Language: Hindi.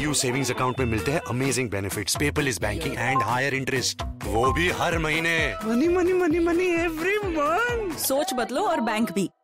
PSU सेविंग्स अकाउंट में मिलते हैं amazing benefits, paperless banking and higher interest, वो भी हर महीने। Money money money money every month. सोच बदलो और बैंक भी।